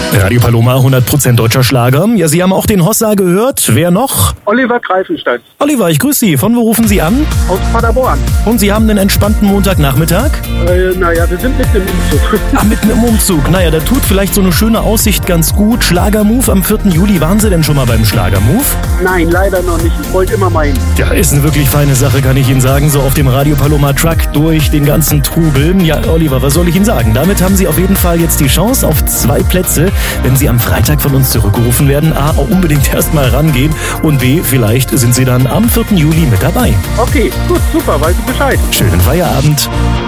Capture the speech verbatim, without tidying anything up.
Radio Paloma, hundert Prozent deutscher Schlager. Ja, Sie haben auch den Hossa gehört. Wer noch? Oliver Greifenstein. Oliver, ich grüße Sie. Von wo rufen Sie an? Aus Paderborn. Und Sie haben einen entspannten Montagnachmittag? Äh, naja, wir sind mitten im Umzug. Ach, mitten im Umzug. Naja, da tut vielleicht so eine schöne Aussicht ganz gut. Schlagermove am vierten Juli. Waren Sie denn schon mal beim Schlagermove? Nein, leider noch nicht. Ich wollte immer mal hin. Ja, ist eine wirklich feine Sache, kann ich Ihnen sagen. So auf dem Radio Paloma Truck durch den ganzen Trubel. Ja, Oliver, was soll ich Ihnen sagen? Damit haben Sie auf jeden Fall jetzt die Chance auf zwei Plätze, wenn Sie am Freitag von uns zurückgerufen werden. A, unbedingt erst mal rangehen und B, vielleicht sind Sie dann am vierten Juli mit dabei. Okay, gut, super, weiß ich Bescheid. Schönen Feierabend.